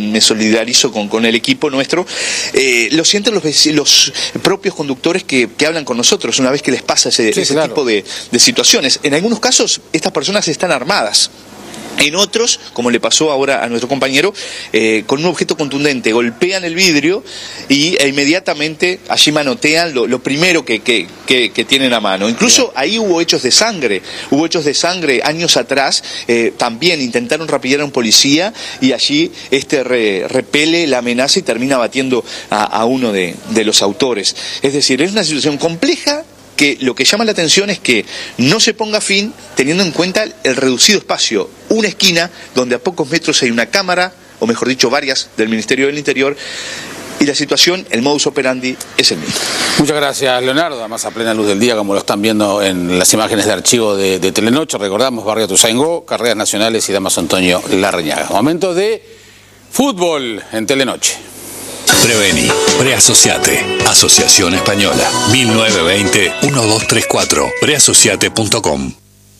me solidarizo con el equipo nuestro, lo sienten los propios conductores que hablan con nosotros una vez que les pasa ese tipo de situaciones. En algunos casos, estas personas están armadas. En otros, como le pasó ahora a nuestro compañero, con un objeto contundente, golpean el vidrio e inmediatamente allí manotean lo primero que tienen a mano. Incluso ahí hubo hechos de sangre años atrás, también intentaron rapillar a un policía y allí repele la amenaza y termina batiendo a uno de los autores. Es decir, es una situación compleja, que lo que llama la atención es que no se ponga fin teniendo en cuenta el reducido espacio, una esquina donde a pocos metros hay una cámara, o mejor dicho varias, del Ministerio del Interior, y la situación, el modus operandi es el mismo. Muchas gracias, Leonardo, además a plena luz del día, como lo están viendo en las imágenes de archivo de Telenoche. Recordamos Barrio Ituzaingó, Carreras Nacionales y Damaso Antonio Larrañaga. Momento de fútbol en Telenoche. Preveni, Preasociate, Asociación Española, 1920-1234, preasociate.com.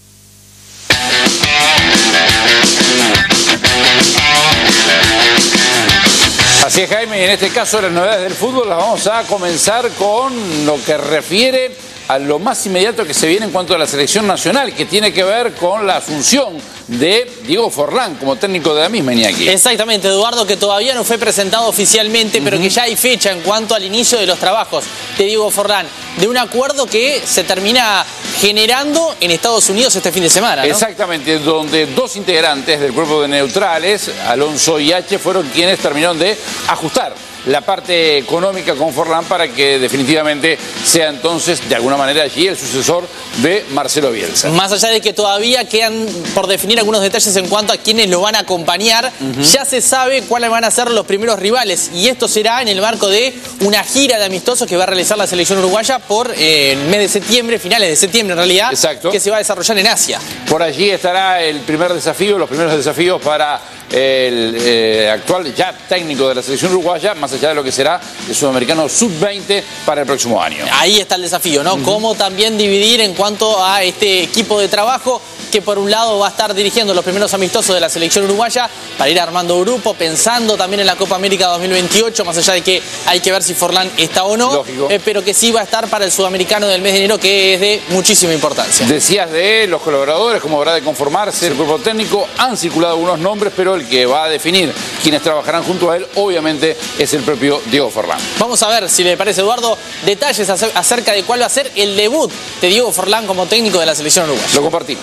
Así es, Jaime, y en este caso las novedades del fútbol las vamos a comenzar con lo que refiere a lo más inmediato que se viene en cuanto a la selección nacional, que tiene que ver con la asunción de Diego Forlán como técnico de la misma, Iñaki. Exactamente, Eduardo, que todavía no fue presentado oficialmente, pero que ya hay fecha en cuanto al inicio de los trabajos de Diego Forlán, de un acuerdo que se termina generando en Estados Unidos este fin de semana, ¿no? Exactamente, donde dos integrantes del cuerpo de neutrales, Alonso y H, fueron quienes terminaron de ajustar la parte económica con Forlán para que definitivamente sea entonces de alguna manera allí el sucesor de Marcelo Bielsa. Más allá de que todavía quedan por definir algunos detalles en cuanto a quiénes lo van a acompañar, ya se sabe cuáles van a ser los primeros rivales, y esto será en el marco de una gira de amistosos que va a realizar la selección uruguaya por el mes de septiembre, finales de septiembre en realidad. Exacto. Que se va a desarrollar en Asia. Por allí estará el primer desafío, los primeros desafíos para el actual ya técnico de la selección uruguaya, más allá de lo que será el sudamericano sub-20 para el próximo año. Ahí está el desafío, ¿no? Cómo también dividir en cuanto a este equipo de trabajo que por un lado va a estar dirigiendo los primeros amistosos de la selección uruguaya para ir armando grupo, pensando también en la Copa América 2028, más allá de que hay que ver si Forlán está o no, pero que sí va a estar para el sudamericano del mes de enero, que es de muchísima importancia. Decías de los colaboradores, cómo habrá de conformarse el cuerpo técnico. Han circulado algunos nombres, pero el que va a definir quienes trabajarán junto a él, obviamente, es el propio Diego Forlán. Vamos a ver, si le parece, Eduardo, detalles acerca de cuál va a ser el debut de Diego Forlán como técnico de la selección uruguaya. Lo compartimos.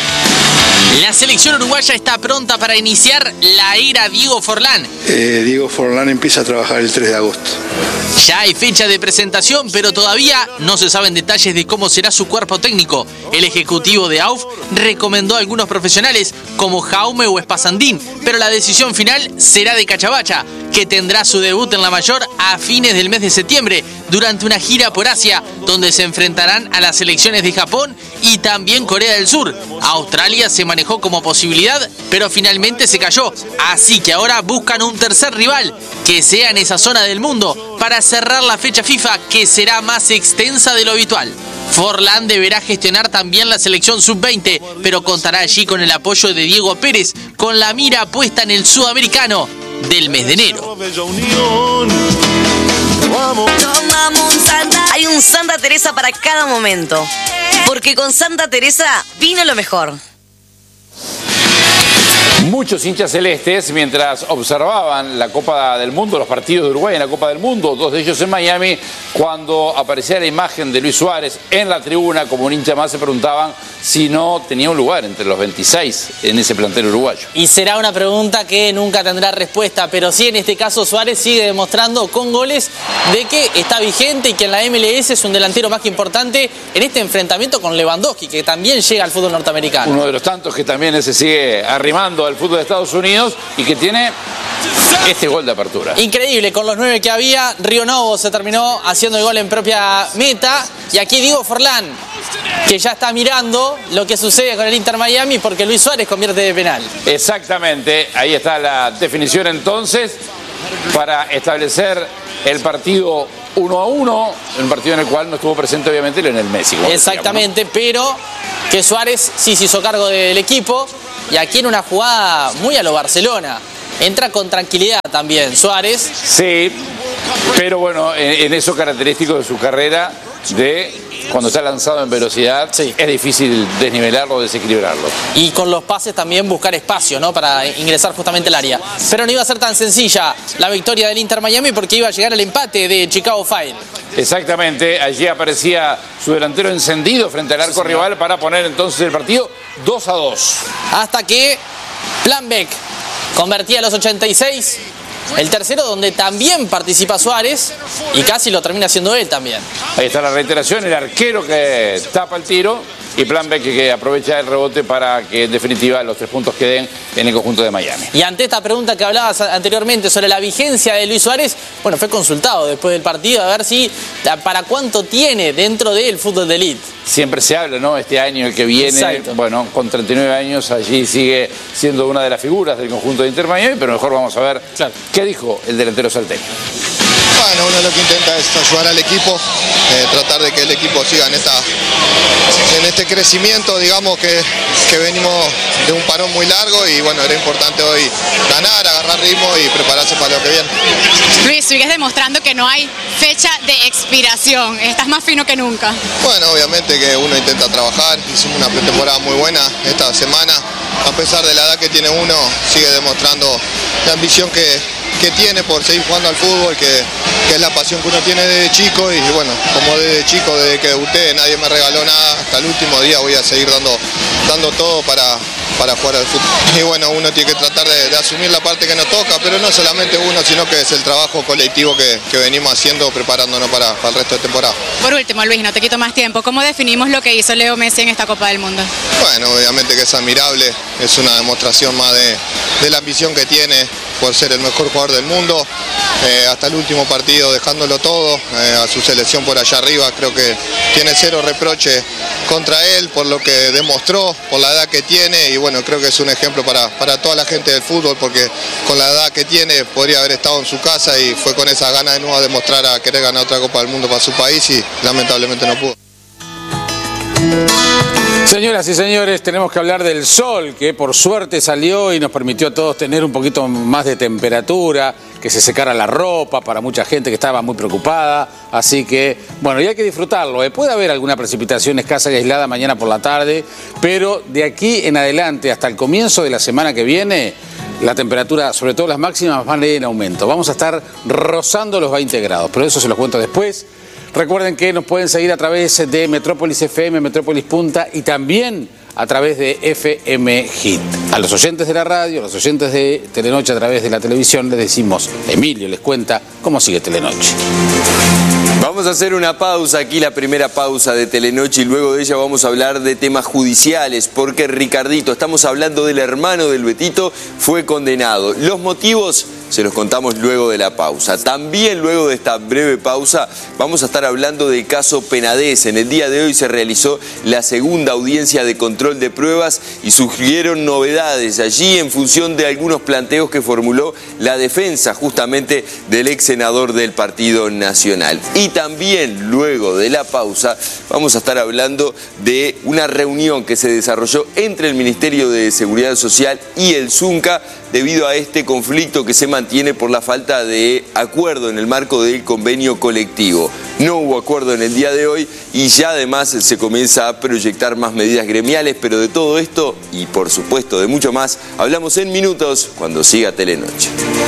La selección uruguaya está pronta para iniciar la era Diego Forlán. Diego Forlán empieza a trabajar el 3 de agosto. Ya hay fecha de presentación, pero todavía no se saben detalles de cómo será su cuerpo técnico. El ejecutivo de AUF recomendó a algunos profesionales como Jaume o Espasandín, pero la decisión final será de Cachabacha, que tendrá su debut en la mayor a fines del mes de septiembre, durante una gira por Asia, donde se enfrentarán a las selecciones de Japón y también Corea del Sur. Australia se manejó como posibilidad, pero finalmente se cayó, así que ahora buscan un tercer rival, que sea en esa zona del mundo, para cerrar la fecha FIFA, que será más extensa de lo habitual. Forlán deberá gestionar también la selección sub-20, pero contará allí con el apoyo de Diego Pérez, con la mira puesta en el sudamericano del mes de enero. Hay un Santa Teresa para cada momento, porque con Santa Teresa vino lo mejor. Muchos hinchas celestes, mientras observaban la Copa del Mundo, los partidos de Uruguay en la Copa del Mundo, dos de ellos en Miami, cuando aparecía la imagen de Luis Suárez en la tribuna como un hincha más, se preguntaban si no tenía un lugar entre los 26 en ese plantel uruguayo. Y será una pregunta que nunca tendrá respuesta, pero sí, en este caso Suárez sigue demostrando con goles de que está vigente y que en la MLS es un delantero más que importante en este enfrentamiento con Lewandowski, que también llega al fútbol norteamericano. Uno de los tantos que también se sigue arrimando al fútbol de Estados Unidos y que tiene este gol de apertura. Increíble, con los 9 que había, Río Novo se terminó haciendo el gol en propia meta, y aquí Diego Forlán, que ya está mirando lo que sucede con el Inter Miami, porque Luis Suárez convierte de penal. Exactamente, ahí está la definición entonces para establecer el partido 1-1, un partido en el cual no estuvo presente obviamente Lionel Messi. Exactamente, decíamos, ¿no? Pero que Suárez sí se hizo cargo del equipo, y aquí en una jugada muy a lo Barcelona, entra con tranquilidad también Suárez. Sí, pero bueno, en eso característico de su carrera, de cuando está lanzado en velocidad, sí, es difícil desnivelarlo o desequilibrarlo. Y con los pases también buscar espacio, ¿no? Para ingresar justamente al área. Pero no iba a ser tan sencilla la victoria del Inter Miami porque iba a llegar el empate de Chicago Fire. Exactamente, allí aparecía su delantero encendido frente al arco rival para poner entonces el partido 2-2. Hasta que Planbeck convertía a los 86, el tercero donde también participa Suárez y casi lo termina haciendo él también. Ahí está la reiteración, el arquero que tapa el tiro y Planbeck que aprovecha el rebote para que en definitiva los 3 puntos queden en el conjunto de Miami. Y ante esta pregunta que hablabas anteriormente sobre la vigencia de Luis Suárez, bueno, fue consultado después del partido a ver si para cuánto tiene dentro del fútbol de élite. Siempre se habla, ¿no? Este año, el que viene, exacto, bueno, con 39 años allí sigue siendo una de las figuras del conjunto de Inter Miami, pero mejor vamos a ver qué dijo el delantero salteño. Bueno, uno lo que intenta es ayudar al equipo, tratar de que el equipo siga en este crecimiento, digamos que venimos de un parón muy largo y bueno, era importante hoy ganar, agarrar ritmo y prepararse para lo que viene. Luis, sigues demostrando que no hay fecha de expiración, estás más fino que nunca. Bueno, obviamente que uno intenta trabajar, hicimos una pretemporada muy buena esta semana, a pesar de la edad que tiene uno, sigue demostrando la ambición que tiene por seguir jugando al fútbol, que es la pasión que uno tiene desde chico y bueno, como desde chico, desde que debuté, nadie me regaló nada, hasta el último día voy a seguir dando todo para jugar al fútbol. Y bueno, uno tiene que tratar de asumir la parte que nos toca, pero no solamente uno, sino que es el trabajo colectivo que venimos haciendo, preparándonos para el resto de temporada. Por último, Luis, no te quito más tiempo, ¿cómo definimos lo que hizo Leo Messi en esta Copa del Mundo? Bueno, obviamente que es admirable, es una demostración más de la ambición que tiene por ser el mejor jugador del mundo, hasta el último partido dejándolo todo, a su selección por allá arriba, creo que tiene 0 reproche contra él por lo que demostró, por la edad que tiene y bueno, creo que es un ejemplo para toda la gente del fútbol porque con la edad que tiene podría haber estado en su casa y fue con esa gana de nuevo a demostrar a querer ganar otra Copa del Mundo para su país y lamentablemente no pudo. Señoras y señores, tenemos que hablar del sol, que por suerte salió y nos permitió a todos tener un poquito más de temperatura, que se secara la ropa para mucha gente que estaba muy preocupada. Así que, bueno, y hay que disfrutarlo. Puede haber alguna precipitación escasa y aislada mañana por la tarde, pero de aquí en adelante hasta el comienzo de la semana que viene, la temperatura, sobre todo las máximas, van a ir en aumento. Vamos a estar rozando los 20 grados, pero eso se los cuento después. Recuerden que nos pueden seguir a través de Metrópolis FM, Metrópolis Punta y también a través de FM Hit. A los oyentes de la radio, a los oyentes de Telenoche a través de la televisión les decimos, Emilio les cuenta cómo sigue Telenoche. Vamos a hacer una pausa aquí, la primera pausa de Telenoche y luego de ella vamos a hablar de temas judiciales porque Ricardito, estamos hablando del hermano del Betito, fue condenado. Los motivos se los contamos luego de la pausa. También luego de esta breve pausa vamos a estar hablando del caso Penades. En el día de hoy se realizó la segunda audiencia de control de pruebas y surgieron novedades allí en función de algunos planteos que formuló la defensa justamente del ex senador del Partido Nacional. Y también luego de la pausa vamos a estar hablando de una reunión que se desarrolló entre el Ministerio de Seguridad Social y el Zunca debido a este conflicto que se mantiene por la falta de acuerdo en el marco del convenio colectivo. No hubo acuerdo en el día de hoy y ya además se comienza a proyectar más medidas gremiales, pero de todo esto y por supuesto de mucho más hablamos en minutos cuando siga Telenoche.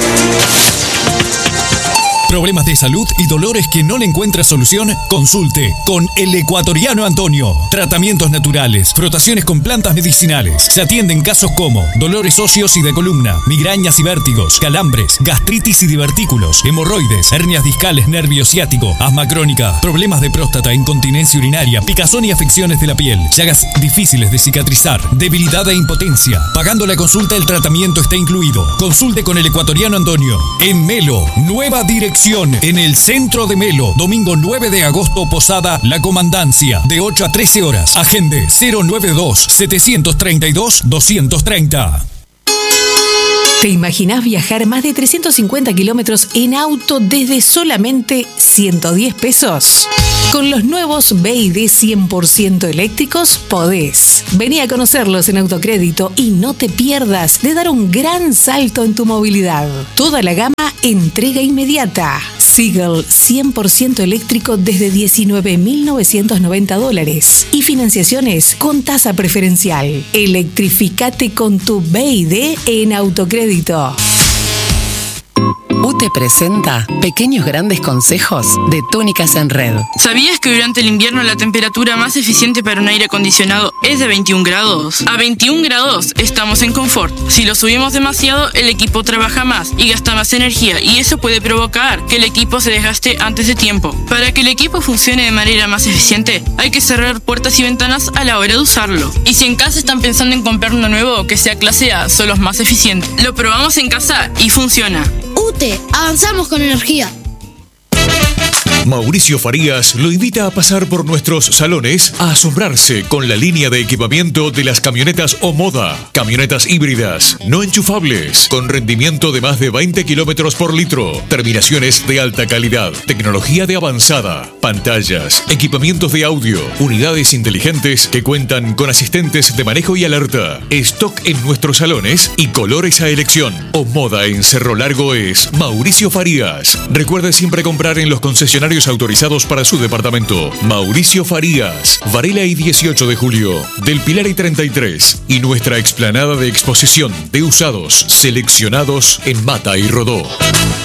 Problemas de salud y dolores que no le encuentra solución, consulte con el ecuatoriano Antonio. Tratamientos naturales, frotaciones con plantas medicinales. Se atienden casos como dolores óseos y de columna, migrañas y vértigos, calambres, gastritis y divertículos, hemorroides, hernias discales, nervio ciático, asma crónica, problemas de próstata, incontinencia urinaria, picazón y afecciones de la piel, llagas difíciles de cicatrizar, debilidad e impotencia. Pagando la consulta, el tratamiento está incluido. Consulte con el ecuatoriano Antonio. En Melo, nueva dirección en el centro de Melo, domingo 9 de agosto, Posada La Comandancia, de 8 a 13 horas. Agende 092-732-230. ¿Te imaginás viajar más de 350 kilómetros en auto desde solamente 110 pesos? Con los nuevos BYD 100% eléctricos podés. Vení a conocerlos en Autocrédito y no te pierdas de dar un gran salto en tu movilidad. Toda la gama entrega inmediata. Seagull 100% eléctrico desde $19.990 y financiaciones con tasa preferencial. Electrificate con tu BYD en Autocrédito. UTE presenta Pequeños Grandes Consejos de Túnicas en Red. ¿Sabías que durante el invierno la temperatura más eficiente para un aire acondicionado es de 21 grados? A 21 grados estamos en confort. Si lo subimos demasiado, el equipo trabaja más y gasta más energía, y eso puede provocar que el equipo se desgaste antes de tiempo. Para que el equipo funcione de manera más eficiente, hay que cerrar puertas y ventanas a la hora de usarlo. Y si en casa están pensando en comprar uno nuevo que sea clase A, son los más eficientes. Lo probamos en casa y funciona. UTE, avanzamos con energía. Mauricio Farías lo invita a pasar por nuestros salones a asombrarse con la línea de equipamiento de las camionetas Omoda. Camionetas híbridas, no enchufables, con rendimiento de más de 20 kilómetros por litro, terminaciones de alta calidad, tecnología de avanzada, pantallas, equipamientos de audio, unidades inteligentes que cuentan con asistentes de manejo y alerta, stock en nuestros salones y colores a elección. Omoda en Cerro Largo es Mauricio Farías. Recuerde siempre comprar en los concesionarios autorizados para su departamento. Mauricio Farías, Varela y 18 de julio, Del Pilar y 33, y nuestra explanada de exposición de usados seleccionados en Mata y Rodó.